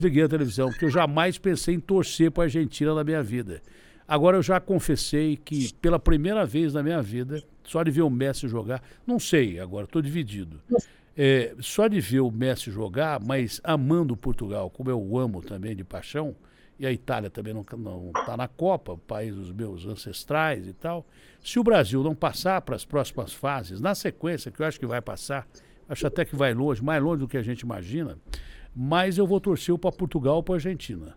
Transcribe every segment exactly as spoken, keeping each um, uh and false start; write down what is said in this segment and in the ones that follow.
Desliguei a televisão, porque eu jamais pensei em torcer para a Argentina na minha vida. Agora eu já confessei que pela primeira vez na minha vida, só de ver o Messi jogar, não sei, agora estou dividido. É, só de ver o Messi jogar, mas amando Portugal, como eu amo também de paixão, e a Itália também não está na Copa, o país dos meus ancestrais e tal. Se o Brasil não passar para as próximas fases, na sequência, que eu acho que vai passar, acho até que vai longe, mais longe do que a gente imagina, mas eu vou torcer para Portugal ou para Argentina.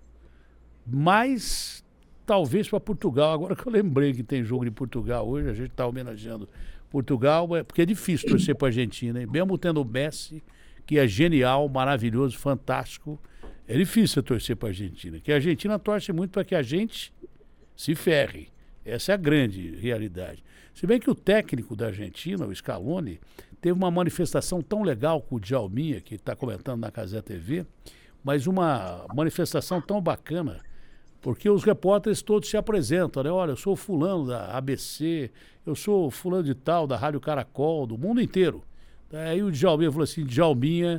Mas talvez para Portugal, agora que eu lembrei que tem jogo de Portugal hoje, a gente está homenageando Portugal, porque é difícil torcer para a Argentina, hein? Mesmo tendo o Messi, que é genial, maravilhoso, fantástico, é difícil torcer para a Argentina. Que a Argentina torce muito para que a gente se ferre. Essa é a grande realidade. Se bem que o técnico da Argentina, o Scaloni, teve uma manifestação tão legal com o Djalminha, que está comentando na Cazé T V, mas uma manifestação tão bacana, porque os repórteres todos se apresentam, né? Olha, eu sou fulano da A B C, eu sou fulano de tal, da Rádio Caracol, do mundo inteiro. Aí o Djalminha falou assim, Djalminha,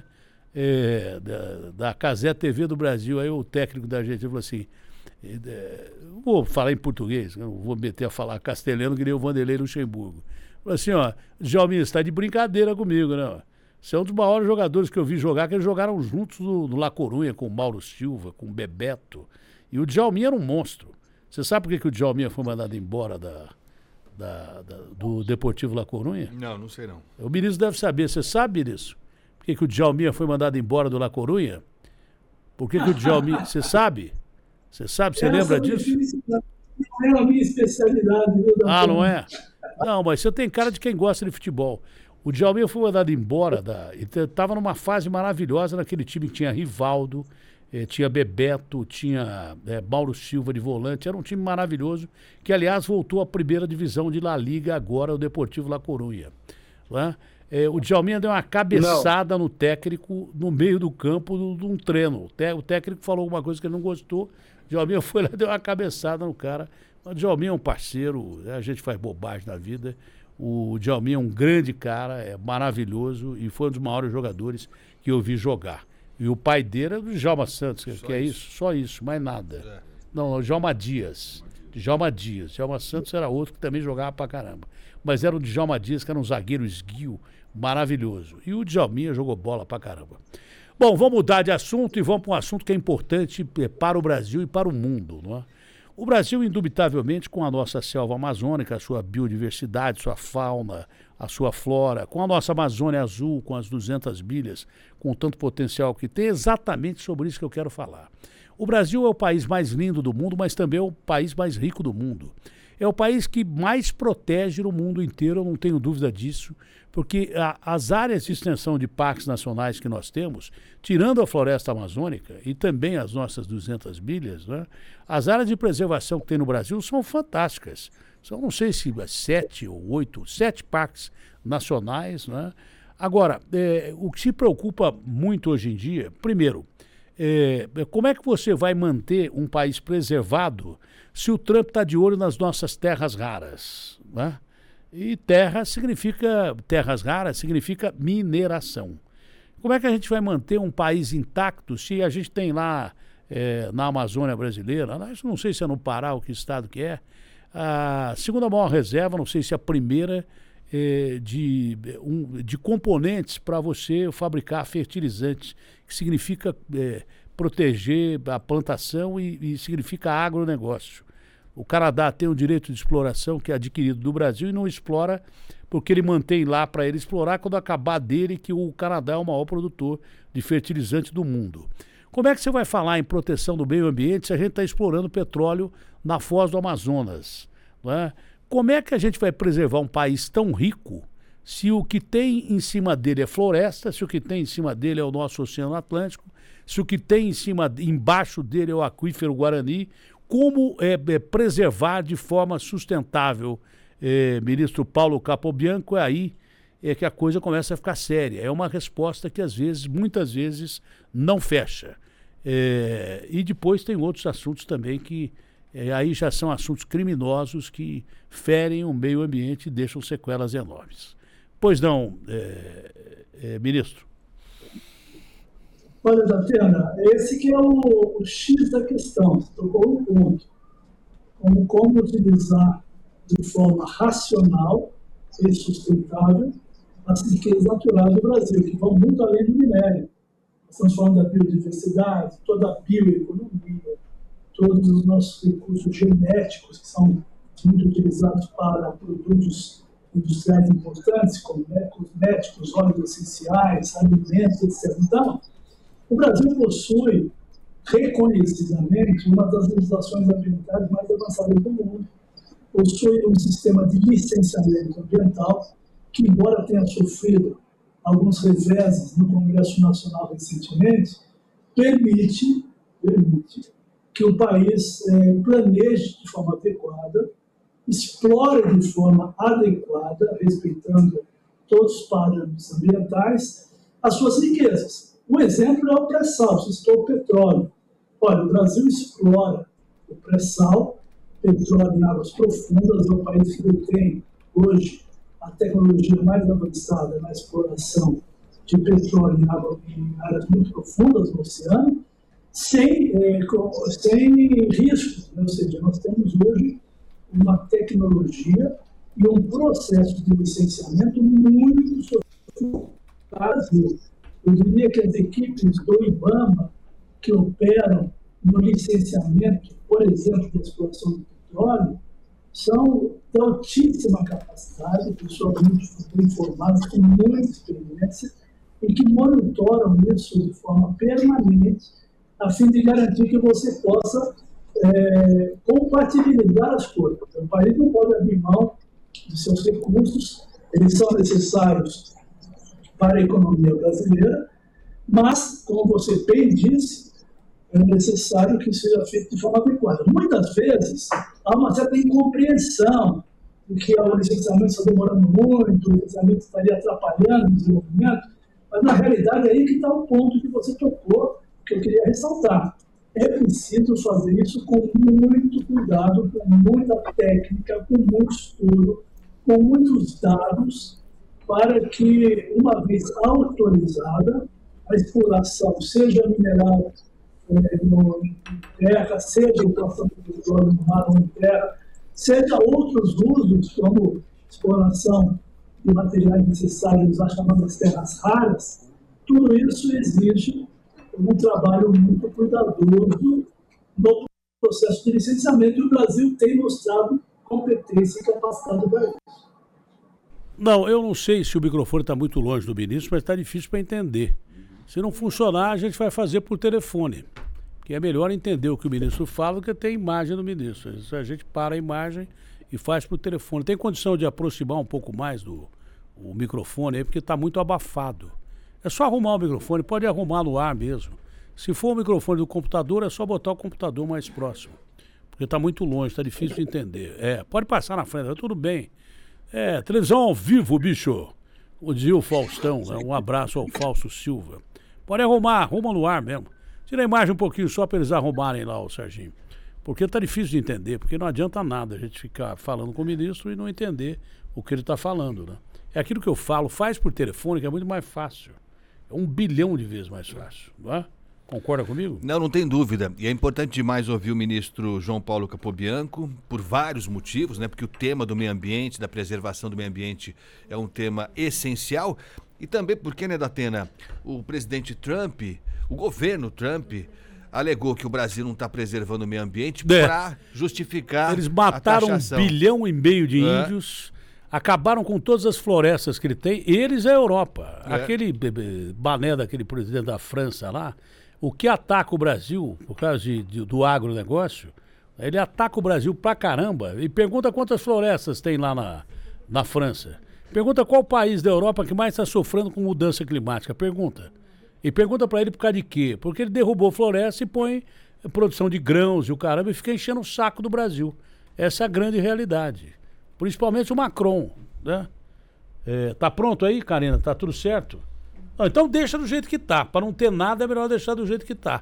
é, da, da Cazé T V do Brasil, aí o técnico da Argentina falou assim, é, vou falar em português, não vou meter a falar castelhano que nem o Vanderlei Luxemburgo. Falou assim, ó, Djalminha, você está de brincadeira comigo, né? Você é um dos maiores jogadores que eu vi jogar, que eles jogaram juntos no, no La Corunha, com o Mauro Silva, com o Bebeto. E o Djalminha era um monstro. Você sabe por que, que o Djalminha foi mandado embora da, da, da, do Deportivo La Corunha? Não, não sei não. O ministro deve saber. Você sabe disso? Por que, que o Djalminha foi mandado embora do La Corunha? Por que, que o Djalminha... Você sabe? Você sabe? Você lembra disso? Não é a minha especialidade, viu, doutor? Ah, não é? Não, mas você tem cara de quem gosta de futebol. O Djalminha foi mandado embora, da, ele estava numa fase maravilhosa naquele time que tinha Rivaldo, eh, tinha Bebeto, tinha eh, Mauro Silva de volante, era um time maravilhoso, que aliás voltou à primeira divisão de La Liga agora, o Deportivo La Corunha. Né? Eh, o Djalminha deu uma cabeçada não. no técnico no meio do campo de um treino. O técnico falou alguma coisa que ele não gostou, o Djalminha foi lá e deu uma cabeçada no cara. O Djalminha é um parceiro, a gente faz bobagem na vida. O Djalminha é um grande cara, é maravilhoso e foi um dos maiores jogadores que eu vi jogar. E o pai dele é do Djalma Santos, que, que é isso, só isso, mais nada. É. Não, o Djalma Dias. Djalma Dias. Djalma Santos era outro que também jogava pra caramba. Mas era o Djalma Dias, que era um zagueiro esguio maravilhoso. E o Djalminha jogou bola pra caramba. Bom, vamos mudar de assunto e vamos para um assunto que é importante para o Brasil e para o mundo, não é? O Brasil, indubitavelmente, com a nossa selva amazônica, a sua biodiversidade, sua fauna, a sua flora, com a nossa Amazônia azul, com as duzentas milhas, com tanto potencial que tem, é exatamente sobre isso que eu quero falar. O Brasil é o país mais lindo do mundo, mas também é o país mais rico do mundo. É o país que mais protege no mundo inteiro, eu não tenho dúvida disso, porque a, as áreas de extensão de parques nacionais que nós temos, tirando a floresta amazônica e também as nossas duzentas milhas, né, as áreas de preservação que tem no Brasil são fantásticas. São, não sei se sete ou oito, sete parques nacionais. Né? Agora, é, o que se preocupa muito hoje em dia, primeiro, É, como é que você vai manter um país preservado se o Trump está de olho nas nossas terras raras? Né? E terra significa, terras raras significa mineração. Como é que a gente vai manter um país intacto se a gente tem lá é, na Amazônia brasileira, não sei se é no Pará ou que estado que é, a segunda maior reserva, não sei se é a primeira, É, de, um, de componentes para você fabricar fertilizantes, que significa é, proteger a plantação e, e significa agronegócio. O Canadá tem o direito de exploração que é adquirido do Brasil e não explora porque ele mantém lá para ele explorar quando acabar dele, que o Canadá é o maior produtor de fertilizante do mundo. Como é que você vai falar em proteção do meio ambiente se a gente está explorando petróleo na foz do Amazonas? Não é? Como é que a gente vai preservar um país tão rico se o que tem em cima dele é floresta, se o que tem em cima dele é o nosso Oceano Atlântico, se o que tem em cima, embaixo dele é o aquífero Guarani? Como é, é preservar de forma sustentável, é, ministro Paulo Capobianco? É aí é que a coisa começa a ficar séria. É uma resposta que às vezes, muitas vezes, não fecha. É, e depois tem outros assuntos também que É, aí já são assuntos criminosos que ferem o meio ambiente e deixam sequelas enormes. Pois não, é, é, ministro? Olha, Datena, esse que é o, o X da questão, você tocou um ponto. Como, como utilizar de forma racional e sustentável as riquezas naturais do Brasil, que vão muito além do minério. Estamos falando da biodiversidade, toda a bioeconomia, todos os nossos recursos genéticos que são muito utilizados para produtos industriais importantes, como né, cosméticos, óleos essenciais, alimentos, etcétera. Então, o Brasil possui, reconhecidamente, uma das legislações ambientais mais avançadas do mundo. Possui um sistema de licenciamento ambiental que, embora tenha sofrido alguns reveses no Congresso Nacional recentemente, permite, permite que o país eh, planeje de forma adequada, explore de forma adequada, respeitando todos os parâmetros ambientais, as suas riquezas. Um exemplo é o pré-sal, você citou o petróleo. Olha, o Brasil explora o pré-sal, petróleo em águas profundas, é o país que detém hoje a tecnologia mais avançada na exploração de petróleo em, água, em áreas muito profundas no oceano, sem, eh, com, sem riscos. Né? Ou seja, nós temos hoje uma tecnologia e um processo de licenciamento muito sofisticado no Brasil. Eu diria que as equipes do IBAMA que operam no licenciamento, por exemplo, da exploração do petróleo, são de altíssima capacidade, pessoas muito bem formadas, com muita experiência, e que monitoram isso de forma permanente, a fim de garantir que você possa é, compatibilizar as coisas. O país não pode abrir mão de seus recursos, eles são necessários para a economia brasileira, mas, como você bem disse, é necessário que seja feito de forma adequada. Muitas vezes, há uma certa incompreensão de que o licenciamento está demorando muito, o licenciamento estaria atrapalhando o desenvolvimento, mas, na realidade, é aí que está o ponto que você tocou, que eu queria ressaltar. É preciso fazer isso com muito cuidado, com muita técnica, com muito estudo, com muitos dados, para que, uma vez autorizada, a exploração, seja mineral é, no, em terra, seja a exploração do petróleo no mar ou em terra, seja outros usos, como exploração de materiais necessários às chamadas terras raras, tudo isso exige um trabalho muito cuidadoso no processo de licenciamento, e o Brasil tem mostrado competência e capacidade para isso. Não, eu não sei se o microfone está muito longe do ministro, mas está difícil para entender. Se não funcionar, a gente vai fazer por telefone, que é melhor entender o que o ministro fala do que ter a imagem do ministro. A gente para a imagem e faz por telefone. Tem condição de aproximar um pouco mais do o microfone aí, porque está muito abafado. É só arrumar o microfone, pode arrumar no ar mesmo. Se for o microfone do computador, é só botar o computador mais próximo, porque está muito longe, está difícil de entender. É, pode passar na frente, tá tudo bem. É, televisão ao vivo, bicho. O dizia o Faustão, né? Um abraço ao Fausto Silva. Pode arrumar, arruma no ar mesmo. Tira a imagem um pouquinho só para eles arrumarem lá, o Serginho. Porque tá difícil de entender, porque não adianta nada a gente ficar falando com o ministro e não entender o que ele está falando, né? É aquilo que eu falo, faz por telefone, que é muito mais fácil. É um bilhão de vezes mais fácil, não é? Concorda comigo? Não, não tem dúvida. E é importante demais ouvir o ministro João Paulo Capobianco, por vários motivos, né? Porque o tema do meio ambiente, da preservação do meio ambiente, é um tema essencial. E também porque, né, Datena, o presidente Trump, o governo Trump, alegou que o Brasil não está preservando o meio ambiente é. para justificar Eles mataram a um bilhão e meio de é. índios, acabaram com todas as florestas que ele tem, eles é a Europa. É. Aquele bané daquele presidente da França lá, o que ataca o Brasil, por causa de, de, do agronegócio, ele ataca o Brasil pra caramba. E pergunta quantas florestas tem lá na, na França. Pergunta qual país da Europa que mais está sofrendo com mudança climática. Pergunta. E pergunta pra ele por causa de quê? Porque ele derrubou floresta e põe produção de grãos e o caramba e fica enchendo o saco do Brasil. Essa é a grande realidade. Principalmente o Macron, né? É, tá pronto aí, Karina? Tá tudo certo? Não, então deixa do jeito que tá. Para não ter nada é melhor deixar do jeito que tá.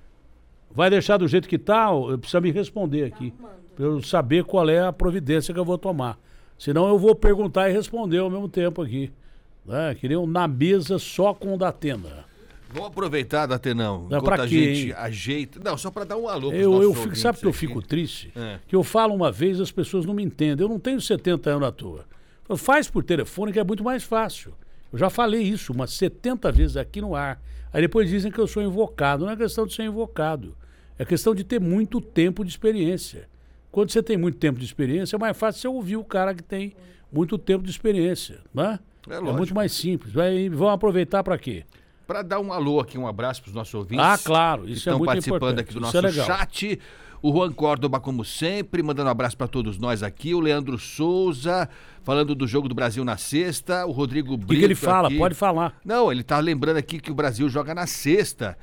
Vai deixar do jeito que tá? Precisa me responder aqui. Para eu saber qual é a providência que eu vou tomar. Senão eu vou perguntar e responder ao mesmo tempo aqui. Né? Queriam na mesa só com o Datena. Vamos aproveitar, Datenão, Dá enquanto pra a quê, gente hein? ajeita... Não, só para dar um alô pros Eu, eu nossos fico, sabe que eu ouvintes fico aqui. triste? É. Que eu falo uma vez as pessoas não me entendem. Eu não tenho setenta anos à toa. Faz por telefone que é muito mais fácil. Eu já falei isso umas setenta vezes aqui no ar. Aí depois dizem que eu sou invocado. Não é questão de ser invocado. É questão de ter muito tempo de experiência. Quando você tem muito tempo de experiência, é mais fácil você ouvir o cara que tem muito tempo de experiência, né? É É, lógico. muito mais simples. Vai, vamos aproveitar para quê? Para dar um alô aqui, um abraço para os nossos ouvintes. Ah, claro, que isso é estão muito participando importante. aqui do Isso nosso é legal. chat. O Juan Córdoba, como sempre, mandando um abraço para todos nós aqui. O Leandro Souza, falando do jogo do Brasil na sexta. O Rodrigo Brito. O que, que ele fala? aqui. Pode falar. Não, ele tá lembrando aqui que o Brasil joga na sexta.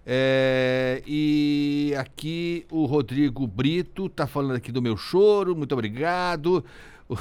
É, e aqui o Rodrigo Brito tá falando aqui do meu choro. Muito obrigado. O,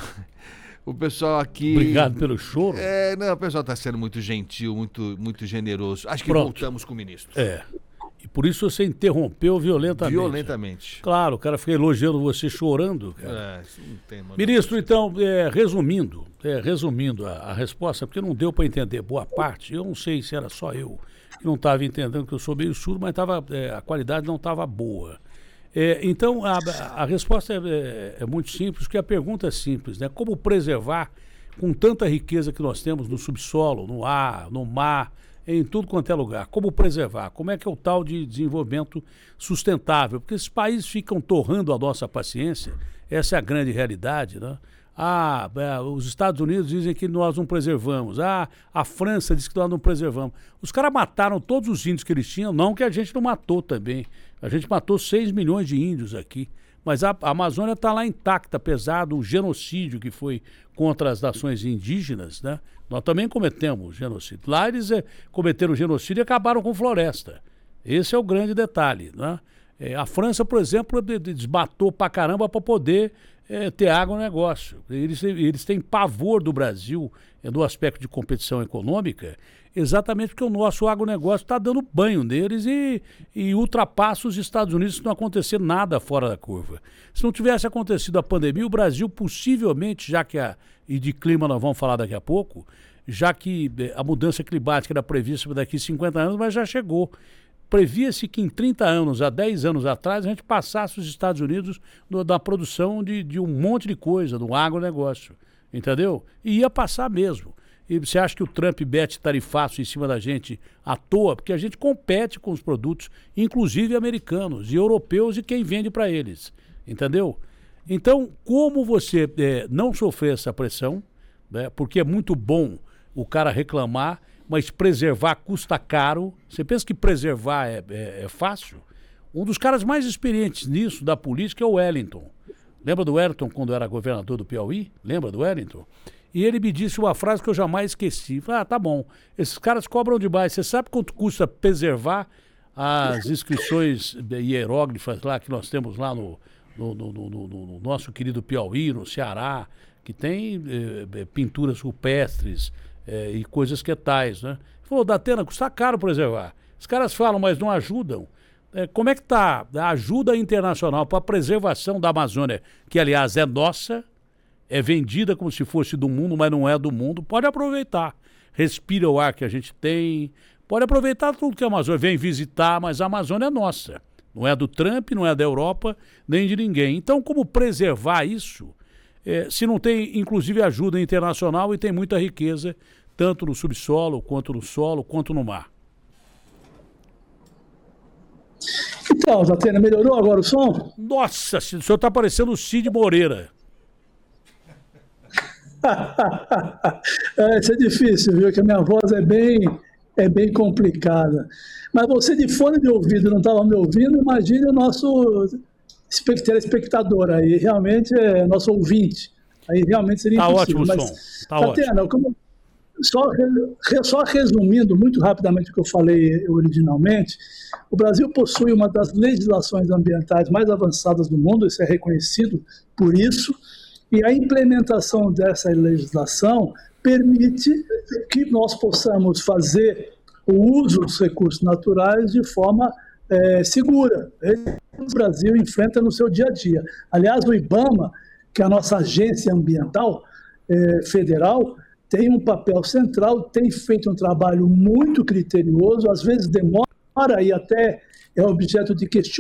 o pessoal aqui... Obrigado pelo choro. É, não, o pessoal tá sendo muito gentil, muito, muito generoso. Acho que Pronto. voltamos com o ministro. É. E por isso você interrompeu violentamente. Violentamente. Claro, o cara fica elogiando você chorando, cara. É, isso não tem, mano. Ministro, então, é, resumindo, é, resumindo a, a resposta, porque não deu para entender boa parte, eu não sei se era só eu que não estava entendendo, que eu sou meio surdo, mas tava, é, a qualidade não estava boa. É, então, a, a resposta é, é, é muito simples, porque a pergunta é simples, né? Como preservar, com tanta riqueza que nós temos no subsolo, no ar, no mar, em tudo quanto é lugar, como preservar? Como é que é o tal de desenvolvimento sustentável? Porque esses países ficam torrando a nossa paciência, essa é a grande realidade, né? Ah, é, os Estados Unidos dizem que nós não preservamos. Ah, a França diz que nós não preservamos. Os caras mataram todos os índios que eles tinham, não que a gente não matou também. A gente matou seis milhões de índios aqui. Mas a, a Amazônia está lá intacta, apesar do genocídio que foi contra as nações indígenas, né? Nós também cometemos genocídio. Lá eles é, cometeram genocídio e acabaram com floresta. Esse é o grande detalhe, né? É, a França, por exemplo, desmatou pra caramba para poder é, ter agronegócio. Eles, eles têm pavor do Brasil é, do aspecto de competição econômica, exatamente porque o nosso agronegócio está dando banho neles e, e ultrapassa os Estados Unidos se não acontecer nada fora da curva. Se não tivesse acontecido a pandemia, o Brasil possivelmente, já que a... e de clima nós vamos falar daqui a pouco, já que a mudança climática era prevista para daqui a cinquenta anos, mas já chegou. Previa-se que em trinta anos, há dez anos atrás, a gente passasse os Estados Unidos no, da produção de, de um monte de coisa, do agronegócio, entendeu? E ia passar mesmo. E você acha que o Trump mete tarifaço em cima da gente à toa? Porque a gente compete com os produtos, inclusive americanos e europeus, e quem vende para eles, entendeu? Então, como você é, não sofrer essa pressão, né, porque é muito bom o cara reclamar, mas preservar custa caro. Você pensa que preservar é, é, é fácil? Um dos caras mais experientes nisso, da política, é o Wellington. Lembra do Wellington quando era governador do Piauí? Lembra do Wellington? E ele me disse uma frase que eu jamais esqueci. Falei, ah, tá bom, esses caras cobram demais. Você sabe quanto custa preservar as inscrições hieróglifas lá que nós temos lá no, no, no, no, no, no nosso querido Piauí, no Ceará, que tem eh, pinturas rupestres, É, e coisas que tais, né? Ele falou, Datena, custa caro preservar. Os caras falam, mas não ajudam. É, como é que está a ajuda internacional para a preservação da Amazônia, que aliás é nossa, é vendida como se fosse do mundo, mas não é do mundo? Pode aproveitar. Respira o ar que a gente tem, pode aproveitar tudo que a Amazônia vem visitar, mas a Amazônia é nossa. Não é do Trump, não é da Europa, nem de ninguém. Então, como preservar isso? É, se não tem, inclusive, ajuda internacional e tem muita riqueza, tanto no subsolo, quanto no solo, quanto no mar. Então, Datena, melhorou agora o som? Nossa, o senhor está parecendo o Cid Moreira. é, isso é difícil, viu? Que a minha voz é bem, é bem complicada. Mas você de fone de ouvido não estava me ouvindo, imagine o nosso... telespectador aí, realmente é nosso ouvinte, aí realmente seria tá impossível. Ótimo, mas, som. Tá Datena, ótimo. Como, só, só resumindo muito rapidamente o que eu falei originalmente, o Brasil possui uma das legislações ambientais mais avançadas do mundo, isso é reconhecido por isso, e a implementação dessa legislação permite que nós possamos fazer o uso dos recursos naturais de forma É, segura. O Brasil enfrenta no seu dia a dia. Aliás, o IBAMA, que é a nossa agência ambiental é, federal, tem um papel central, tem feito um trabalho muito criterioso, às vezes demora e até é objeto de questionamento